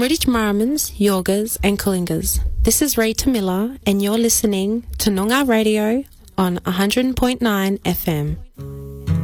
Murich Maramans, Yogas and Kalingas. This is Rita Miller and you're listening to Noongar Radio on 100.9 FM.